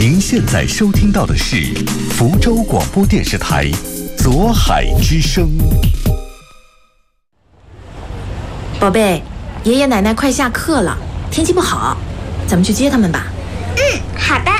您现在收听到的是福州广播电视台左海之声。 宝贝，爷爷奶奶快下课了，天气不好，咱们去接他们吧。 好的。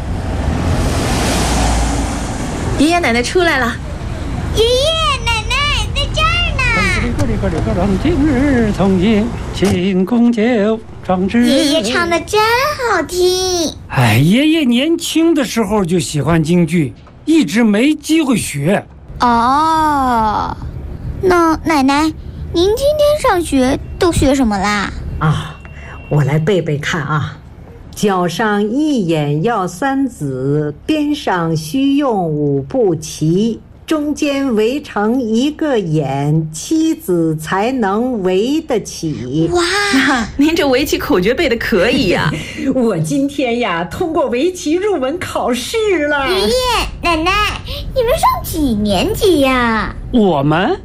爷爷奶奶出来了。 爷爷奶奶在这儿呢。 今日从严，庆功酒，壮志。 爷爷唱的真好听。 哎，爷爷年轻的时候就喜欢京剧，一直没机会学。 哦，那奶奶，您今天上学都学什么啦？ 我来背背看啊。脚上一眼要三子，边上须用五步齐，中间围成一个眼，妻子才能围得起。 哇， 您这围棋口诀背的可以呀！ 我今天呀通过围棋入门考试了。 爷爷奶奶，你们上几年级呀？ 我们？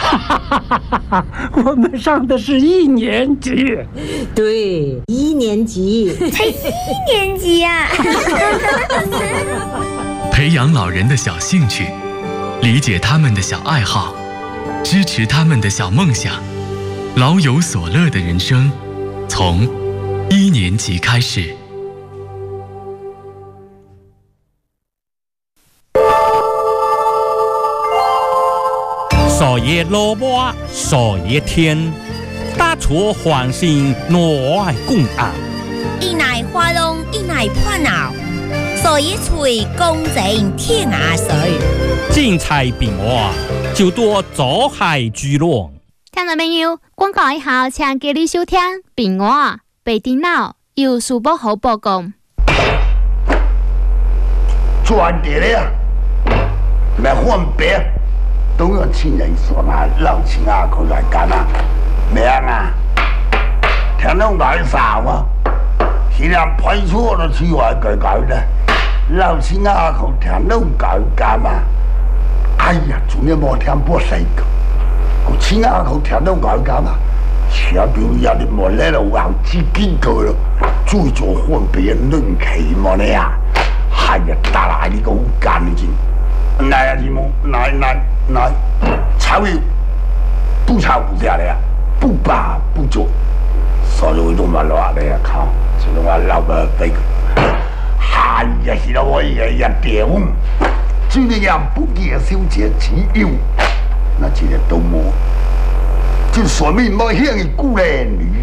我们上的是1年级。 对，1年级。 才1年级呀！ 培养老人的小兴趣，理解他们的小爱好，支持他们的小梦想，老有所乐的人生，从1年级开始。 少爷萝卜少爷天，大厨欢心我爱共啊。 一奶花龙一奶破脑，少爷嘴公正天涯水。 精彩饼哇，就多走海居落。 聽眾朋友，廣告以後請繼續收聽餅話被電腦有數播好報告。 轉點咧，來換別，都要請人說嘛，老親啊，佢來幹嘛？咩啊？聽到講啥啊？現在派出所都去外改改的，老親啊，佢聽到講幹嘛？哎呀，仲有冇聽播細個？佢親啊，佢聽到講幹嘛？小表有啲冇咧就話自己個咯，最做換別人論期嘛你啊！哎呀，打來呢個好幹嘅啫，來啊，你冇來，炒油不炒不下來啊，不拔不做，所以都冇落嚟啊靠，只能話老闆俾佢。哎呀，現在我一個人點，就那樣不給小姐只有，那今日都冇，就說明冇向你顧男女。